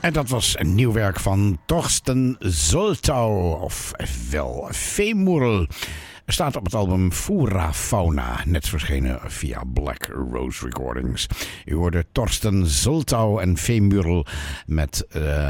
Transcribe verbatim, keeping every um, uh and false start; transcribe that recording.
En dat was een nieuw werk van Torsten Soltau, of wel Femurl. Staat op het album Fura Fauna, net verschenen via Black Rose Recordings. U hoorde Torsten Soltau en Femurl met... Uh,